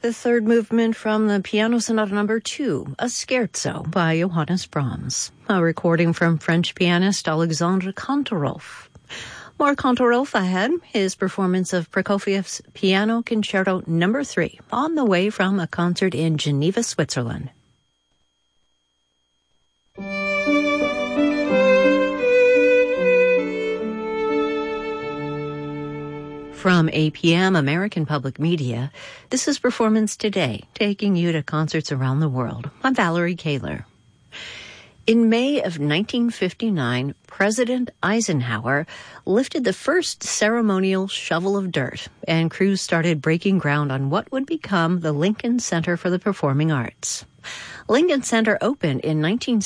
The third movement from the Piano Sonata No. 2, a scherzo by Johannes Brahms, a recording from French pianist Alexandre Kantorov. More Kantorov ahead, his performance of Prokofiev's Piano Concerto No. 3 on the way from a concert in Geneva, Switzerland. From APM, American Public Media, this is Performance Today, taking you to concerts around the world. I'm Valerie Kaler. In May of 1959, President Eisenhower lifted the first ceremonial shovel of dirt, and crews started breaking ground on what would become the Lincoln Center for the Performing Arts. Lincoln Center opened in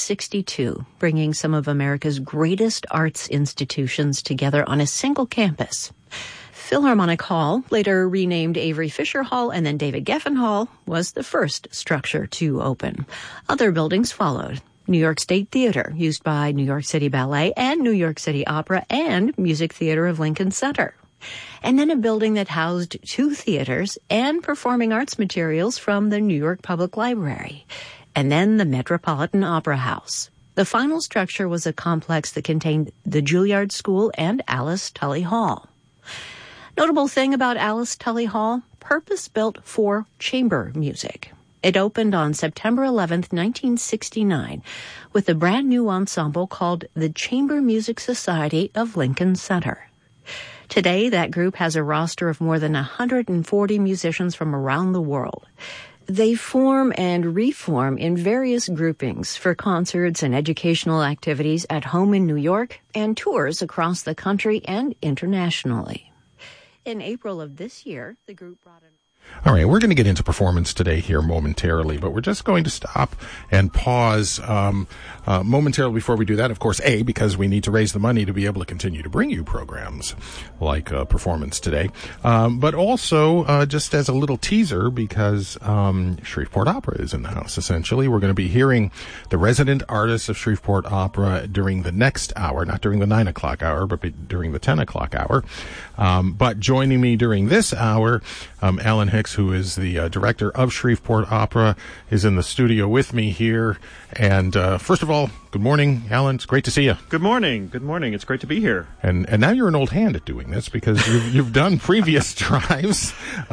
1962, bringing some of America's greatest arts institutions together on a single campus. Philharmonic Hall, later renamed Avery Fisher Hall and then David Geffen Hall, was the first structure to open. Other buildings followed. New York State Theater, used by New York City Ballet and New York City Opera and Music Theater of Lincoln Center. And then a building that housed 2 theaters and performing arts materials from the New York Public Library. And then the Metropolitan Opera House. The final structure was a complex that contained the Juilliard School and Alice Tully Hall. Notable thing about Alice Tully Hall, purpose-built for chamber music. It opened on September 11th, 1969, with a brand new ensemble called the Chamber Music Society of Lincoln Center. Today, that group has a roster of more than 140 musicians from around the world. They form and reform in various groupings for concerts and educational activities at home in New York and tours across the country and internationally. In April of this year, the group brought in... All right, we're going to get into Performance Today here momentarily, but we're just going to stop and pause momentarily before we do that. Of course, because we need to raise the money to be able to continue to bring you programs like Performance Today, but also just as a little teaser, because Shreveport Opera is in the house, essentially. We're going to be hearing the resident artists of Shreveport Opera during the next hour, not during the 9 o'clock hour, but during the 10 o'clock hour. But joining me during this hour, Alan Hicks, who is the director of Shreveport Opera, is in the studio with me here. And first of all, good morning, Alan. It's great to see you. Good morning. Good morning. It's great to be here. And now you're an old hand at doing this, because you've done previous drives.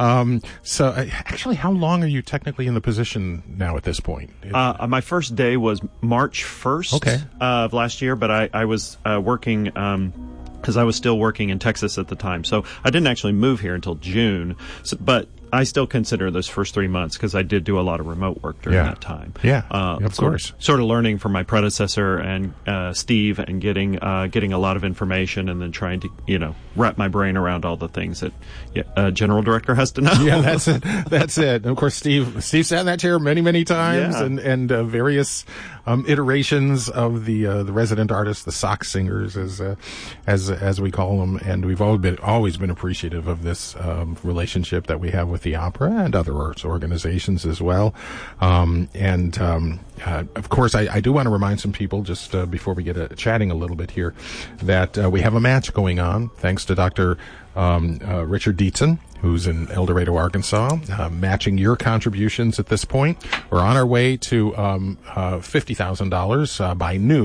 So actually, how long are you technically in the position now at this point? My first day was March 1st of last year, but I was working... because I was still working in Texas at the time. So I didn't actually move here until June. But I still consider those first 3 months, because I did do a lot of remote work during that time. Of course. Sort of learning from my predecessor and Steve, and getting a lot of information, and then trying to wrap my brain around all the things that a general director has to know. Yeah, that's it. That's it. And of course, Steve sat in that chair many times, and various iterations of the resident artists, the sock singers, as we call them, and we've always been appreciative of this relationship that we have with the opera and other arts organizations as well. Of course, I do want to remind some people, just before we get chatting a little bit here, that we have a match going on, thanks to Dr. Richard Dietzen, who's in El Dorado, Arkansas, matching your contributions at this point. We're on our way to $50,000 by noon.